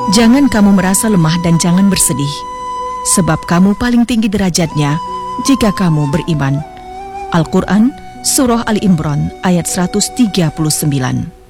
Jangan kamu merasa lemah dan jangan bersedih, sebab kamu paling tinggi derajatnya jika kamu beriman. Al-Quran, Surah Al-Imran, ayat 139.